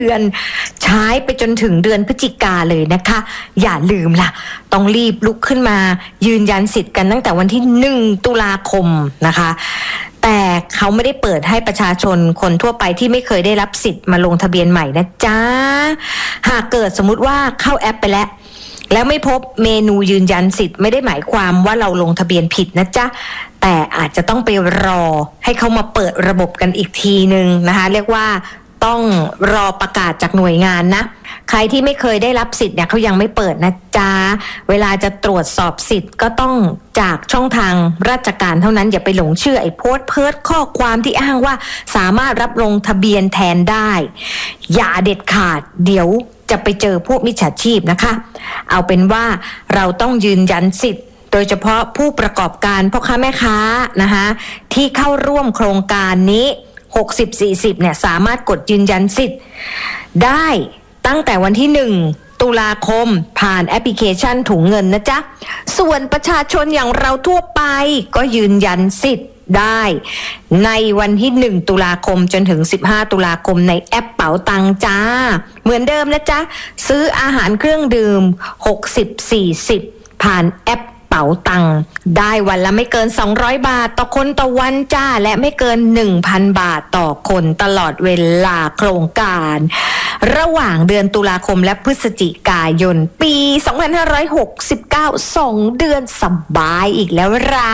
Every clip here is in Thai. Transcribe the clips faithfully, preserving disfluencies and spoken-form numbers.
เดือนใช้ไปจนถึงเดือนพฤศจิกาเลยนะคะอย่าลืมล่ะต้องรีบลุกขึ้นมายืนยันสิทธิ์กันตั้งแต่วันที่หนึ่งตุลาคมนะคะแต่เขาไม่ได้เปิดให้ประชาชนคนทั่วไปที่ไม่เคยได้รับสิทธิ์มาลงทะเบียนใหม่นะจ๊ะหากเกิดสมมุติว่าเข้าแอปไปแล้วแล้วไม่พบเมนูยืนยันสิทธิ์ไม่ได้หมายความว่าเราลงทะเบียนผิดนะจ๊ะแต่อาจจะต้องไปรอให้เขามาเปิดระบบกันอีกทีนึงนะคะเรียกว่าต้องรอประกาศจากหน่วยงานนะใครที่ไม่เคยได้รับสิทธิ์เนี่ยเขายังไม่เปิดนะจ๊ะเวลาจะตรวจสอบสิทธิ์ก็ต้องจากช่องทางราชการเท่านั้นอย่าไปหลงเชื่อไอ้โพสต์เพิร์ทข้อความที่อ้างว่าสามารถรับลงทะเบียนแทนได้อย่าเด็ดขาดเดี๋ยวจะไปเจอพวกมิจฉาชีพนะคะเอาเป็นว่าเราต้องยืนยันสิทธิ์โดยเฉพาะผู้ประกอบการพ่อค้าแม่ค้านะคะที่เข้าร่วมโครงการนี้หกสิบ สี่สิบเนี่ยสามารถกดยืนยันสิทธิ์ได้ตั้งแต่วันที่หนึ่งตุลาคมผ่านแอปพลิเคชันถุงเงินนะจ๊ะส่วนประชาชนอย่างเราทั่วไปก็ยืนยันสิทธิ์ได้ในวันที่หนึ่งตุลาคมจนถึงสิบห้าตุลาคมในแอปเป๋าตังจ้าเหมือนเดิมนะจ๊ะซื้ออาหารเครื่องดื่มหกสิบ สี่สิบผ่านแอปเป๋าตังได้วันละไม่เกินสองร้อยบาทต่อคนต่อวันจ้าและไม่เกิน หนึ่งพัน บาทต่อคนตลอดเวลาโครงการระหว่างเดือนตุลาคมและพฤศจิกายนปีสองพันห้าร้อยหกสิบเก้า สองเดือนสบายอีกแล้วเรา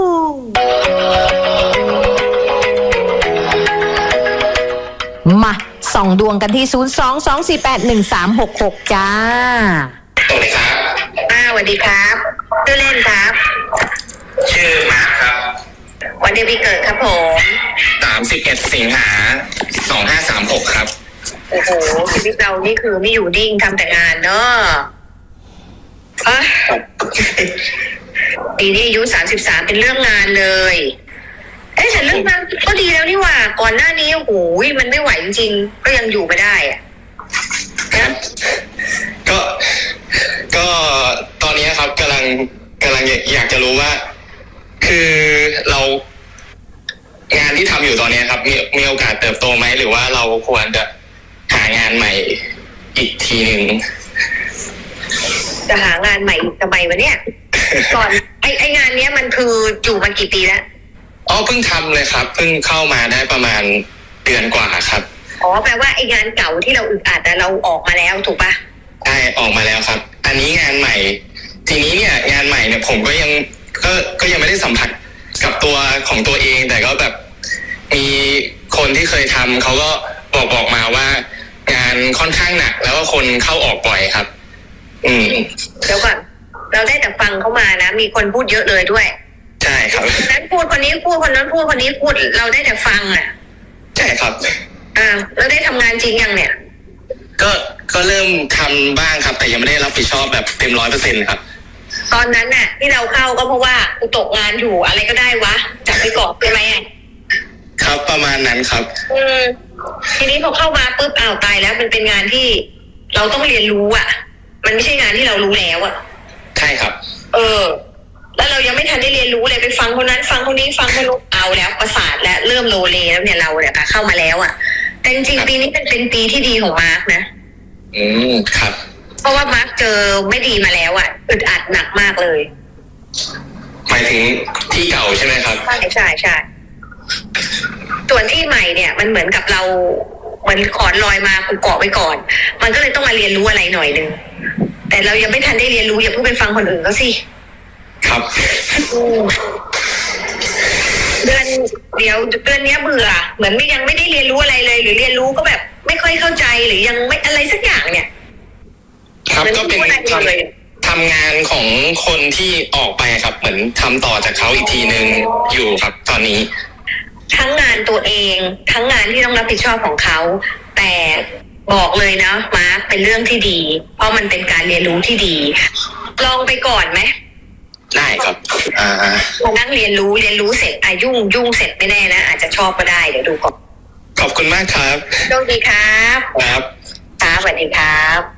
มาส่องดวงกันที่ศูนย์ สอง สอง สี่ แปด หนึ่ง สาม หก หกจ้าสวัสดีครับอ้าวสวัสดีครับชื่อเล่นครับชื่อมาร์คครับวันเดือนปีเกิดครับผมสามสิบเอ็ดสิงหาสองห้าสามหกครับโอ้โหชีวิตเรานี่คือไม่อยู่นิ่งทำแต่งานเนาะอ่ะปีนี้อายุสามสิบสามเป็นเรื่องงานเลยเอ๊ะแต่เรื่องงานก็ดีแล้วนี่หว่าก่อนหน้านี้โอ้โหมันไม่ไหวจริงๆก็ยังอยู่ไม่ได้อ่ะครับก็ก็ตอนนี้ครับกำลังกำลังอยากจะรู้ว่าคือเรางานที่ทำอยู่ตอนนี้ครับมีมีโอกาสเติบโตไหมหรือว่าเราควรจะหางานใหม่อีกทีหนึ่งจะหางานใหม่ทำไมวะเนี่ยก่อนไอไองานเนี้ยมันคืออยู่มากี่ปีแล้วอ๋อเพิ่งทำเลยครับเพิ่งเข้ามาได้ประมาณเดือนกว่าครับอ๋อแปลว่าไองานเก่าที่เราอึดอัดแต่เราออกมาแล้วถูกปะใช่ออกมาแล้วครับอันนี้งานใหม่ทีนี้เนี่ยงานใหม่เนี่ยผมก็ยังก็ก็ยังไม่ได้สัมผัสกับตัวของตัวเองแต่ก็แบบมีคนที่เคยทำเขาก็บอกบอกมาว่างานค่อนข้างหนักแล้วก็คนเข้าออกบ่อยครับอืมเดี๋ยวก่อนเราได้แต่ฟังเขามานะมีคนพูดเยอะเลยด้วยใช่ครับคนนั้นพูดคนนี้พูดคนนั้นพูดคนนี้พูดเราได้แต่ฟังอ่ะใช่ครับอ่าแล้วได้ทำงานจริงยังเนี่ยก็ก็เริ่มทำบ้างครับแต่ยังไม่ได้รับผิดชอบแบบเต็มร้อยเปอร์เซ็นต์ครับตอนนั้นน่ะที่เราเข้าก็เพราะว่ากูตกงานอยู่อะไรก็ได้วะจับไปก่อนใช่ไหมครับประมาณนั้นครับอืมทีนี้พอเข้ามาปุ๊บอ้าวตายแล้วมันเป็นงานที่เราต้องเรียนรู้อ่ะมันไม่ใช่งานที่เรารู้แล้วอ่ะใช่ครับเออแล้วเรายังไม่ทันได้เรียนรู้เลยไปฟังคนนั้นฟังคนนี้ฟังคนนู้นเอาแล้วประสาทแล้วเริ่มโลเลแล้วเนี่ยเราเนี่ยค่ะเข้ามาแล้วอ่ะแต่จริงๆปีนี้เป็นเป็นปีที่ดีของมาร์คนะอืมครับเพราะว่ามาร์คเจอไม่ดีมาแล้วอ่ะอึดอัดหนักมากเลยหมายถึงที่เก่าใช่ไหมครับใช่ใช่ใช่ส่วนที่ใหม่เนี่ยมันเหมือนกับเราเหมือนขอนลอยมากูเกาะไว้ก่อนมันก็เลยต้องมาเรียนรู้อะไรหน่อยนึงแต่เรายังไม่ทันได้เรียนรู้อย่าเพิ่งไปฟังคนอื่นเขาสิครับเดือนเดี๋ยวเดือนนี้เบื่อเหมือนไม่ยังไม่ได้เรียนรู้อะไรเลยหรือเรียนรู้ก็แบบไม่ค่อยเข้าใจหรือยังไม่อะไรสักอย่างเนี่ยครับก็เป็นทำทำงานของคนที่ออกไปครับเหมือนทำต่อจากเขาอีกทีนึงอยู่ครับตอนนี้ทั้งงานตัวเองทั้งงานที่ต้องรับผิดชอบของเขาแต่บอกเลยนะมาร์คเป็นเรื่องที่ดีเพราะมันเป็นการเรียนรู้ที่ดีลองไปก่อนไหมได้ครับอ่ามานั่งเรียนรู้เรียนรู้เสร็จอายุ่งยุ่งเสร็จไม่แน่นะอาจจะชอบก็ได้เดี๋ยวดูก่อนขอบคุณมากครับโชคดีครับครับครับสวัสดีครับ